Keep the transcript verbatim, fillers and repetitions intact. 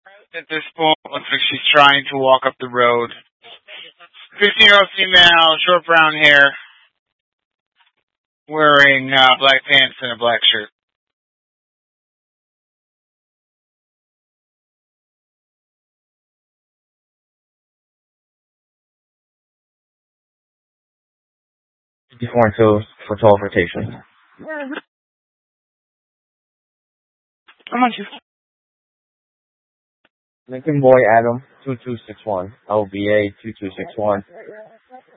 At this point, looks like she's trying to walk up the road. fifteen-year-old female, short brown hair, wearing uh, black pants and a black shirt. fifty-four and two for twelve rotations. How much you? Lincoln Boy Adam two two six one. L B A two two six one.